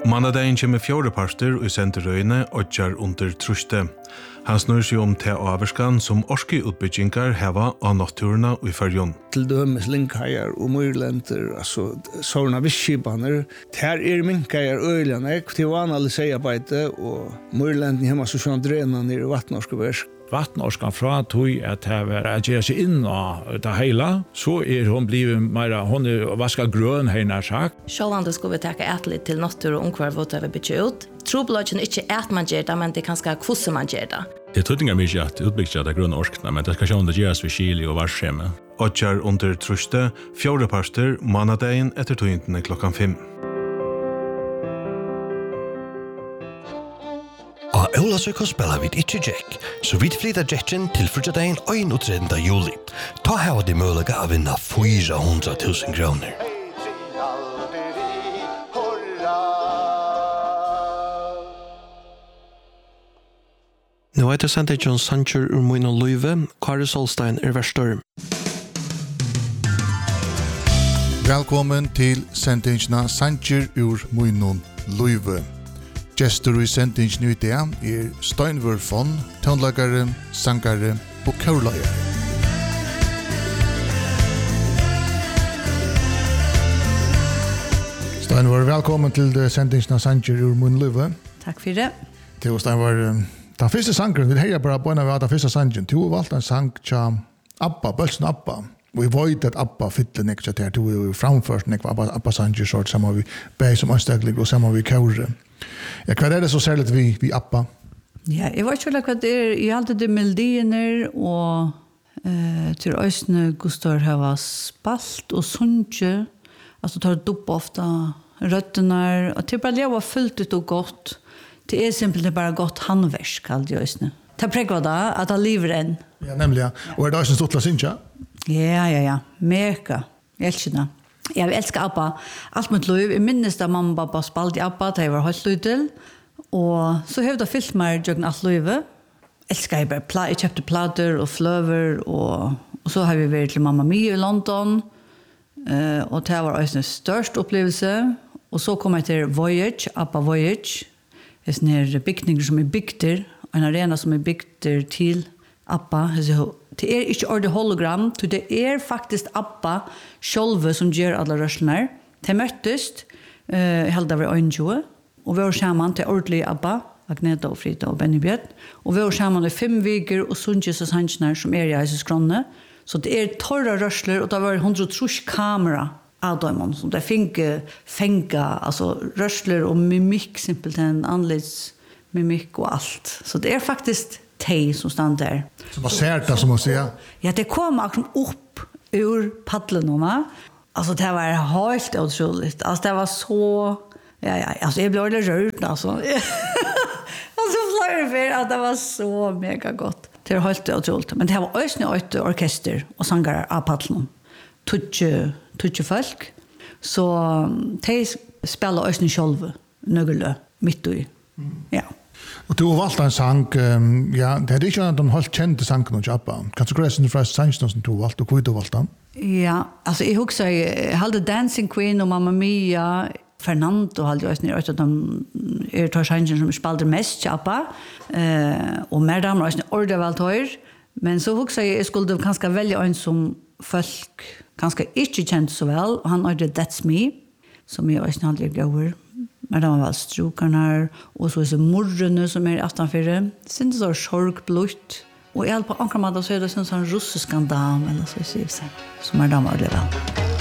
Manadagen kommer 4 parter og senterøyene åtjar under truste. Han snur seg om til averskan som orske utbyggingar heva av naturna i fyrjon. Til dømes linkhajar og myrlenter, altså sånne visskipaner. Her minkhajar øyljane, til vanlig sejarbeite, og myrlenten hjemme så sånn drena ned i vattnorskoversk. Vatnorskan fra tog at her at gjøre seg inn av det hele, så hun blivit mer, hun vaska grøn her nær sagt. Sjålande skulle vi takke etterlig til natur og omkvar vårt vi bytje ut. Trobladjen ikke at man gjør det, men det er kanskje hvordan man gjør det. Det er tydninga mye at utbyggja det grønne orskene, men det skal ikke om det gjøres ved Kili og Varskjeme. Åtjar under truste, 4 parter, manadagen etter tøyntene 5:00. Og Ólavsøka spiller vi ikke Jack, så vi flytter Jacken til frutjadagen 31. juli. Ta her de mulige å vinne 400.000 kroner. Nå er det sendt John Sancher ur Moino Løyve, Kari Solstein verstor. Velkommen til sendingene Sancher ur Moino Løyve. Gestur i sendingen ut det Steinvor von, tonlagare, sangare og kjørlagare. Steinvor, velkommen til sendingen Sancher ur Moino Løyve. Takk for det. Til Steinvor, den første sangeren, vi heier bare på en av den første sangeren. Du har valgt en sang til Abba, Bølsen Abba. Og vi vet at Abba fyller nekst til du er jo framførst nekst Abba sanger sort, sammen vi bæg som ansteglig og sammen vi kjøre. Ja, hva er det så særlig vi Abba? Ja, jeg vet ikke hva det jeg har alltid det melodiener og til øsne Gustav har spalt og sunge, altså tar dupp ofte røttene, og til bare leva fullt ut og godt. Det er simpelthen bare godt handversk, kallt jeg øsne. Det prekker da, at han lever enn. Ja, nemlig, ja. Og er det øsne stort til å synge? Ja. Meka. Jeg elsker det. Jeg elsker Abba. Alt mitt liv. Jeg minnes da mamma og pappa spalte i Abba, da jeg var holdt til. Og så har jeg fyllt meg gjøkken alt livet. Elsker jeg bare. Jeg kjøpte plater og fløver, og så har vi vært til Mamma Mia i London. Og det var også en størst opplevelse. Og så kom jeg til Voyage, Abba Voyage. Det er sånne bygninger som bygder, en arena som bygder til Abba. Det er ikke ordet hologram, det er faktisk Abba sjølve som gjør alle røslene. De møttes, helt av øynene, og vi var sammen til ordentlig Abba, Agneta og Frida og Benny Bjørn, og vi var sammen i 5 veker og sunnkjes og sannsjoner som i Jesus grunne. Så det er torre røsler, og det var 130 kamera av dem, som de fenga, altså røsler og mimikk, simpelthen, annerledes mimikk og alt. Så det er faktisk teg som stand der. Som var sært, som man sier? Ja, det kom akkurat opp ur paddlen. Altså, det var helt utroligt. Altså, det var så... Ja, altså, jeg ble veldig rørt, altså. Altså, flere for at det var så mega godt. Det var helt utroligt. Men det var også et orkester og sangere av paddlen. Tutje folk. Så de spiller også selv nøgle midt i. Ja. Og du har valgt en sang, ja, det er ikke en helt kjente sang noen Abba. Kan du grøse den fra sangen som du har valgt, og hvor du har valgt den? Ja, altså jeg husker, jeg hadde Dancing Queen og Mamma Mia, Fernando hadde jeg også nødt til de sangen som spalte mest til Abba, og mer damer også ordet valgt høyre, men så husker jeg skulle kanskje velge en som folk kanskje ikke kjente så vel, og han ordet That's Me, som jeg også aldri gøver. Men det var vel strukarna, og så er morrene som i 18-4. Sen det så sorgblutt. Og i alt på ankra måte så er det sånn russisk dam, eller så sier vi seg, som damer det vel.